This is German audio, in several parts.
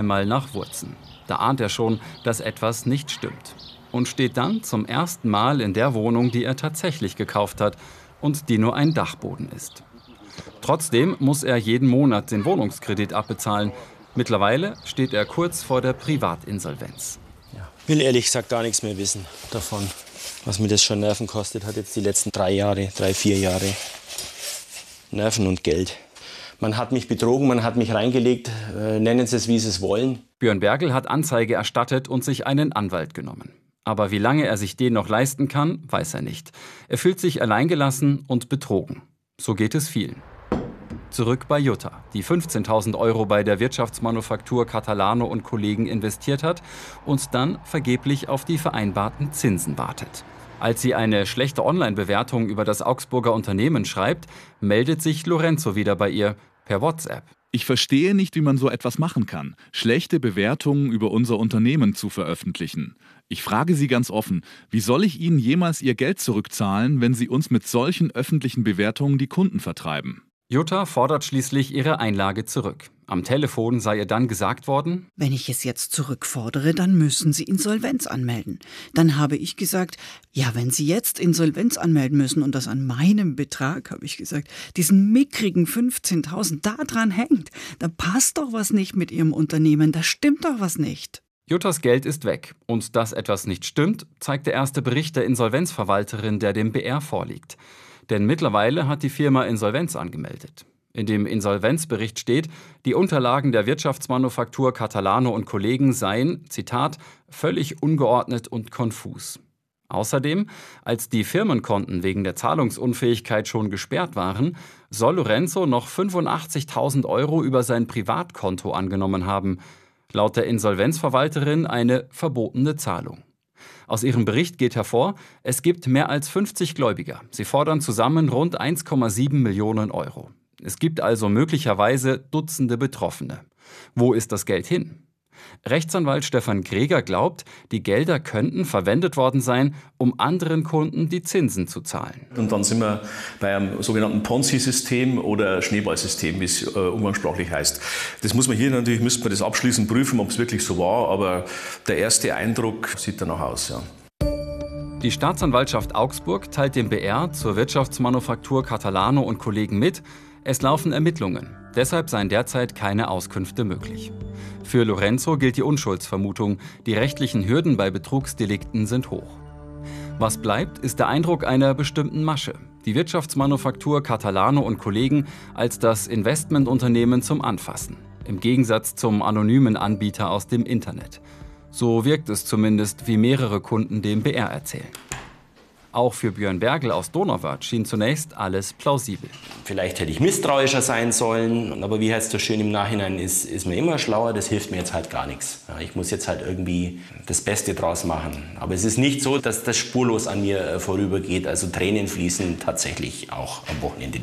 einmal nach Wurzen. Da ahnt er schon, dass etwas nicht stimmt. Und steht dann zum ersten Mal in der Wohnung, die er tatsächlich gekauft hat und die nur ein Dachboden ist. Trotzdem muss er jeden Monat den Wohnungskredit abbezahlen. Mittlerweile steht er kurz vor der Privatinsolvenz. Ich will ehrlich gesagt gar nichts mehr wissen davon, was mir das schon Nerven kostet hat jetzt die letzten 4 Jahre. Nerven und Geld. Man hat mich betrogen, man hat mich reingelegt, nennen Sie es, wie Sie es wollen. Björn Bergl hat Anzeige erstattet und sich einen Anwalt genommen. Aber wie lange er sich den noch leisten kann, weiß er nicht. Er fühlt sich alleingelassen und betrogen. So geht es vielen. Zurück bei Jutta, die 15.000 € bei der Wirtschaftsmanufaktur Catalano und Kollegen investiert hat und dann vergeblich auf die vereinbarten Zinsen wartet. Als sie eine schlechte Online-Bewertung über das Augsburger Unternehmen schreibt, meldet sich Lorenzo wieder bei ihr per WhatsApp. Ich verstehe nicht, wie man so etwas machen kann, schlechte Bewertungen über unser Unternehmen zu veröffentlichen. Ich frage Sie ganz offen, wie soll ich Ihnen jemals Ihr Geld zurückzahlen, wenn Sie uns mit solchen öffentlichen Bewertungen die Kunden vertreiben? Jutta fordert schließlich ihre Einlage zurück. Am Telefon sei ihr dann gesagt worden: Wenn ich es jetzt zurückfordere, dann müssen Sie Insolvenz anmelden. Dann habe ich gesagt, ja, wenn Sie jetzt Insolvenz anmelden müssen und das an meinem Betrag, habe ich gesagt, diesen mickrigen 15.000 da dran hängt, da passt doch was nicht mit Ihrem Unternehmen, da stimmt doch was nicht. Juttas Geld ist weg. Und dass etwas nicht stimmt, zeigt der erste Bericht der Insolvenzverwalterin, der dem BR vorliegt. Denn mittlerweile hat die Firma Insolvenz angemeldet. In dem Insolvenzbericht steht, die Unterlagen der Wirtschaftsmanufaktur Catalano und Kollegen seien, Zitat, völlig ungeordnet und konfus. Außerdem, als die Firmenkonten wegen der Zahlungsunfähigkeit schon gesperrt waren, soll Lorenzo noch 85.000 € über sein Privatkonto angenommen haben. Laut der Insolvenzverwalterin eine verbotene Zahlung. Aus ihrem Bericht geht hervor, es gibt mehr als 50 Gläubiger. Sie fordern zusammen rund 1,7 Millionen €. Es gibt also möglicherweise Dutzende Betroffene. Wo ist das Geld hin? Rechtsanwalt Stefan Greger glaubt, die Gelder könnten verwendet worden sein, um anderen Kunden die Zinsen zu zahlen. Und dann sind wir bei einem sogenannten Ponzi-System oder Schneeballsystem, wie es umgangssprachlich heißt. Das muss man hier natürlich, müsste man das abschließend prüfen, ob es wirklich so war, aber der erste Eindruck sieht danach aus, ja. Die Staatsanwaltschaft Augsburg teilt dem BR zur Wirtschaftsmanufaktur Catalano und Kollegen mit, es laufen Ermittlungen. Deshalb seien derzeit keine Auskünfte möglich. Für Lorenzo gilt die Unschuldsvermutung. Die rechtlichen Hürden bei Betrugsdelikten sind hoch. Was bleibt, ist der Eindruck einer bestimmten Masche. Die Wirtschaftsmanufaktur Catalano und Kollegen als das Investmentunternehmen zum Anfassen. Im Gegensatz zum anonymen Anbieter aus dem Internet. So wirkt es zumindest, wie mehrere Kunden dem BR erzählen. Auch für Björn Bergl aus Donauwörth schien zunächst alles plausibel. Vielleicht hätte ich misstrauischer sein sollen, aber wie heißt es so schön, im Nachhinein ist man immer schlauer, das hilft mir jetzt halt gar nichts. Ja, ich muss jetzt halt irgendwie das Beste draus machen. Aber es ist nicht so, dass das spurlos an mir vorübergeht. Also Tränen fließen tatsächlich auch am Wochenende.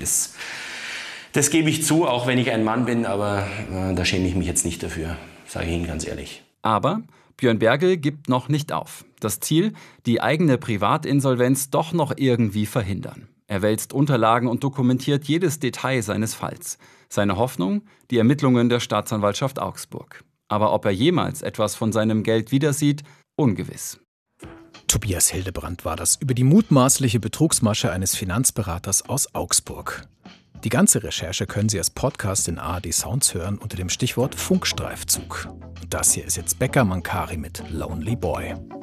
Das gebe ich zu, auch wenn ich ein Mann bin, aber da schäme ich mich jetzt nicht dafür, sage ich Ihnen ganz ehrlich. Aber Björn Bergl gibt noch nicht auf. Das Ziel, die eigene Privatinsolvenz doch noch irgendwie verhindern. Er wälzt Unterlagen und dokumentiert jedes Detail seines Falls. Seine Hoffnung? Die Ermittlungen der Staatsanwaltschaft Augsburg. Aber ob er jemals etwas von seinem Geld wiedersieht, ungewiss. Tobias Hildebrand war das über die mutmaßliche Betrugsmasche eines Finanzberaters aus Augsburg. Die ganze Recherche können Sie als Podcast in ARD Sounds hören unter dem Stichwort Funkstreifzug. Das hier ist jetzt Becca Mankari mit Lonely Boy.